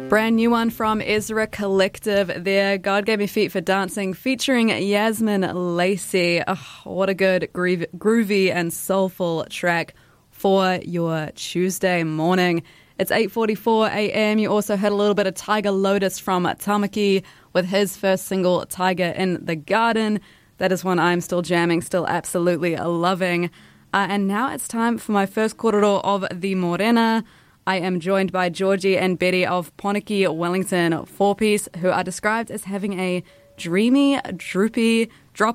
Brand new one from Ezra Collective there. God Gave Me Feet for Dancing featuring Yasmin Lacey. Oh, what a good groovy and soulful track for your Tuesday morning. It's 8:44 a.m. You also heard a little bit of Tiger Lotus from Tamaki with his first single, Tiger in the Garden. That is one I'm still jamming, still absolutely loving. And now it's time for my first korero of the Morena. I am joined by Georgie and Betty of Poniki Wellington four-piece, who are described as having a dreamy, droppy,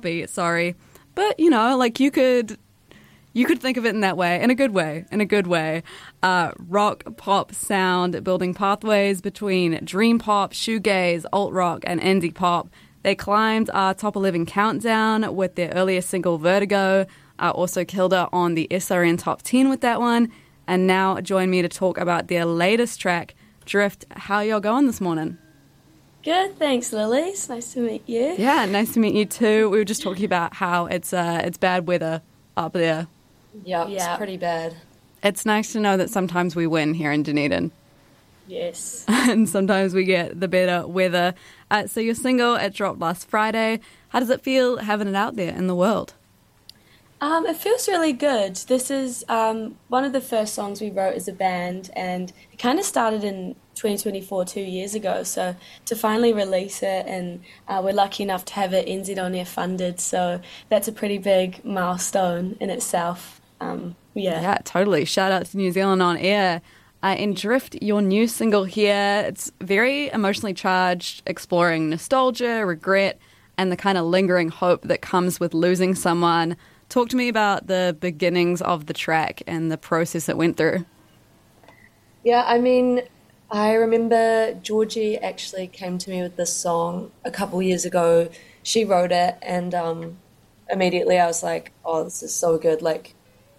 but like you could think of it in that way, in a good way. Rock pop sound, building pathways between dream pop, shoegaze, alt rock, and indie pop. They climbed our Top 11 countdown with their earlier single Vertigo. Also killed it on the SRN Top 10 with that one. And now join me to talk about their latest track, Drift. How y'all going this morning? Good, thanks, Lily. It's nice to meet you. Yeah, nice to meet you too. We were just talking about how it's bad weather up there. Yeah, it's pretty bad. It's nice to know that sometimes we win here in Dunedin. Yes. And sometimes we get the better weather. So your single, it dropped last Friday. How does it feel having it out there in the world? It feels really good. This is one of the first songs we wrote as a band, and it kind of started in 2024, 2 years ago. So to finally release it, and we're lucky enough to have it NZ On Air funded, so that's a pretty big milestone in itself. Yeah, totally. Shout out to New Zealand On Air. In Drift, your new single here, it's very emotionally charged, exploring nostalgia, regret, and the kind of lingering hope that comes with losing someone. Talk to me about the beginnings of the track and the process it went through. Yeah, I mean, I remember Georgie actually came to me with this song a couple years ago. She wrote it, and immediately I was like, oh, this is so good. Like,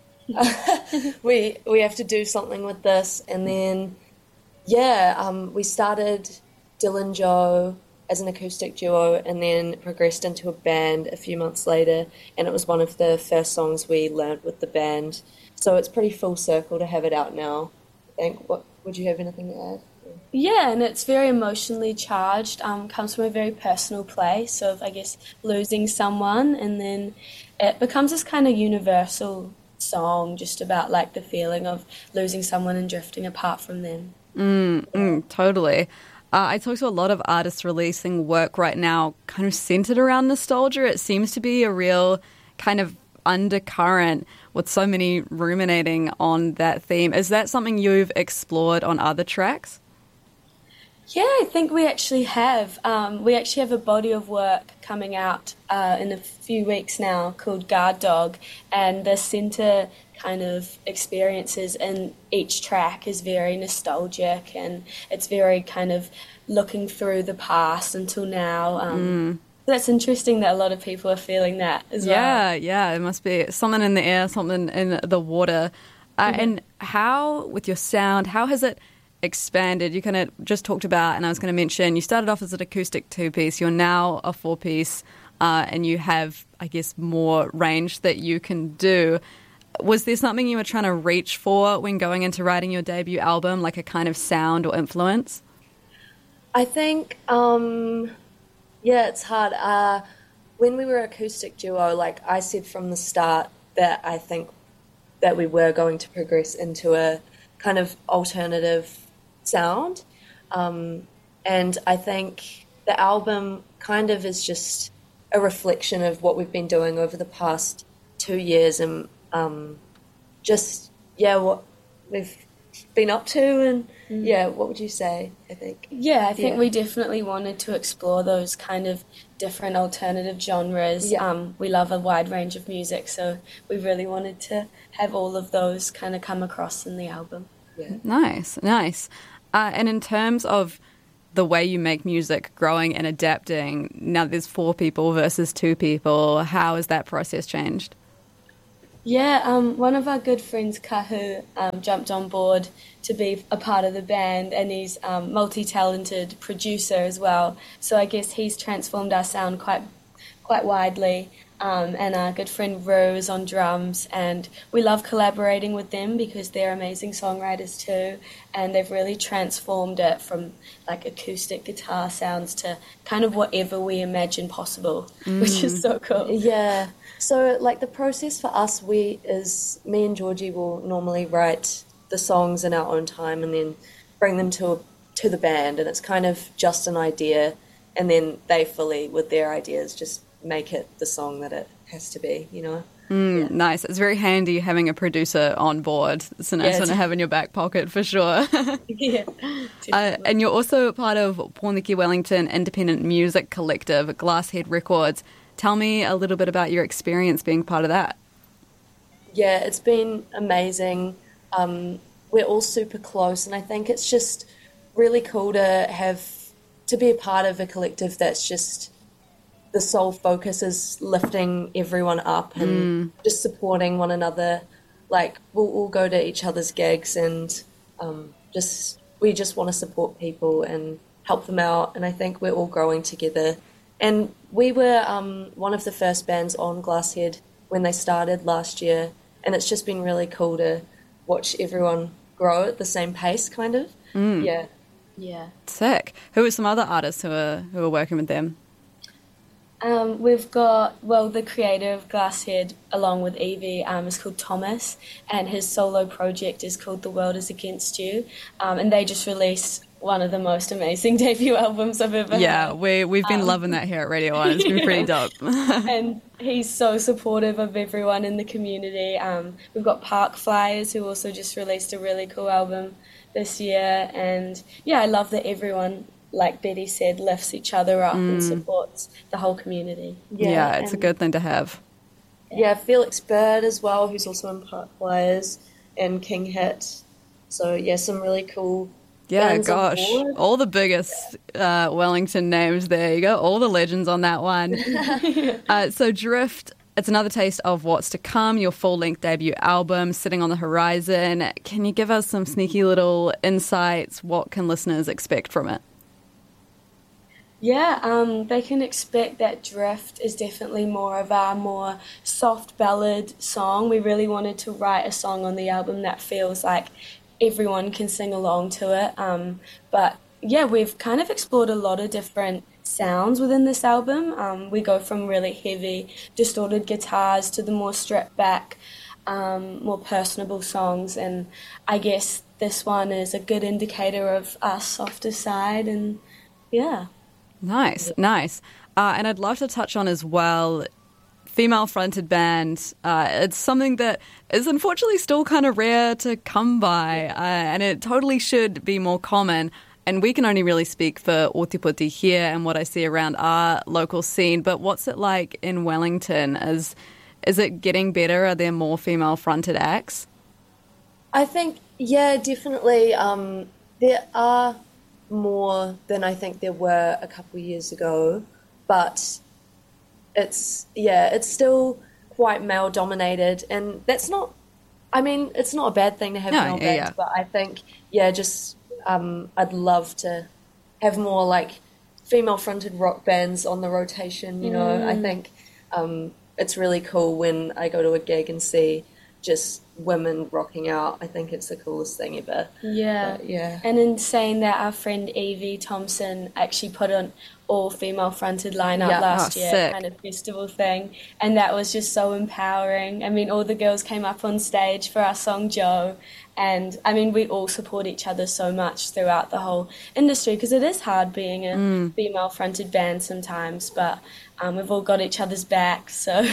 we have to do something with this. And then, we started Dylan Joe as an acoustic duo, and then progressed into a band a few months later, and it was one of the first songs we learned with the band. So it's pretty full circle to have it out now, I think. What would you have anything to add? Yeah, and it's very emotionally charged, comes from a very personal place of, I guess, losing someone, and then it becomes this kind of universal song just about like the feeling of losing someone and drifting apart from them. Totally. I talk to a lot of artists releasing work right now kind of centered around nostalgia. It seems to be a real kind of undercurrent with so many ruminating on that theme. Is that something you've explored on other tracks? Yeah, I think we actually have. We actually have a body of work coming out in a few weeks now called Guard Dog, and the centre kind of experiences in each track is very nostalgic, and it's very kind of looking through the past until now. That's interesting that a lot of people are feeling that as well. Yeah, it must be something in the air, something in the water. And how, with your sound, how has it expanded? You kind of just talked about, and I was going to mention, you started off as an acoustic two-piece, you're now a four-piece, and you have, I guess, more range that you can do. Was there something you were trying to reach for when going into writing your debut album, like a kind of sound or influence? I think, it's hard. When we were acoustic duo, like I said from the start that I think that we were going to progress into a kind of alternative sound. And I think the album kind of is just a reflection of what we've been doing over the past 2 years, and what we've been up to, and what would you say, I think? Yeah, I think we definitely wanted to explore those kind of different alternative genres. We love a wide range of music, so we really wanted to have all of those kind of come across in the album. Yeah. Nice. And in terms of the way you make music, growing and adapting, now there's 4 people versus 2 people, how has that process changed? Yeah, one of our good friends, Kahu, jumped on board to be a part of the band, and he's a multi-talented producer as well. So I guess he's transformed our sound quite widely. and our good friend Rue is on drums, and we love collaborating with them because they're amazing songwriters too, and they've really transformed it from like acoustic guitar sounds to kind of whatever we imagine possible, which is so cool. Yeah. So like the process for us, me and Georgie will normally write the songs in our own time and then bring them to the band, and it's kind of just an idea, and then they fully, with their ideas, just make it the song that it has to be, you know? Yeah. Nice. It's very handy having a producer on board. It's a nice one to have in your back pocket for sure. Yeah. And you're also part of Pōneke Wellington Independent Music Collective, Glasshead Records. Tell me a little bit about your experience being part of that. Yeah, it's been amazing. We're all super close, and I think it's just really cool to be a part of a collective that's just the sole focus is lifting everyone up and just supporting one another. Like we'll all go to each other's gigs and we just want to support people and help them out, and I think we're all growing together. And we were one of the first bands on Glasshead when they started last year, and it's just been really cool to watch everyone grow at the same pace, kind of. Yeah. Sick. Who are some other artists who are working with them? We've got, the creator of Glasshead, along with Evie, is called Thomas, and his solo project is called The World Is Against You, and they just released one of the most amazing debut albums I've ever heard. Yeah, we've been loving that here at Radio 1. It's been pretty dope. And he's so supportive of everyone in the community. We've got Park Flyers, who also just released a really cool album this year, and yeah, I love that everyone, like Betty said, lifts each other up and supports the whole community. Yeah, it's a good thing to have. Yeah, Felix Bird as well, who's also in Park Flyers, and King Hit. So yeah, some really cool. Yeah, gosh, all the biggest Wellington names there. You go, all the legends on that one. So Drift, it's another taste of what's to come, your full-length debut album sitting on the horizon. Can you give us some sneaky little insights? What can listeners expect from it? Yeah, they can expect that Drift is definitely more of our more soft ballad song. We really wanted to write a song on the album that feels like everyone can sing along to it. But yeah, we've kind of explored a lot of different sounds within this album. We go from really heavy, distorted guitars to the more stripped back, more personable songs. And I guess this one is a good indicator of our softer side. And yeah. Nice. And I'd love to touch on as well, female-fronted band. It's something that is unfortunately still kind of rare to come by, and it totally should be more common. And we can only really speak for Ōtepoti here and what I see around our local scene. But what's it like in Wellington? Is it getting better? Are there more female-fronted acts? I think, yeah, definitely. There are more than I think there were a couple of years ago, but it's still quite male dominated, and that's not, I mean, it's not a bad thing to have male bands, but I think just I'd love to have more like female fronted rock bands on the rotation, you know. I think it's really cool when I go to a gig and see just women rocking out. I think it's the coolest thing ever. Yeah. But, yeah. And in saying that, our friend Evie Thompson actually put on all female fronted lineup last year, sick. kind of festival thing, and that was just so empowering. I mean, all the girls came up on stage for our song Joe, and I mean, we all support each other so much throughout the whole industry, because it is hard being a female fronted band sometimes, but we've all got each other's back, so.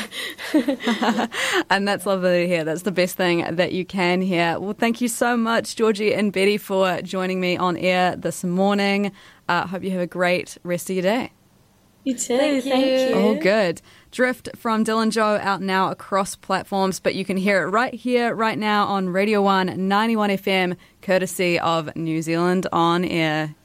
And that's lovely to hear. That's the best thing that you can hear. Well, thank you so much, Georgie and Betty, for joining me on air this morning. Hope you have a great rest of your day. You too. Thank you. All good. Drift from Dylan Joe out now across platforms, but you can hear it right here, right now on Radio 1 91 FM, courtesy of New Zealand On Air.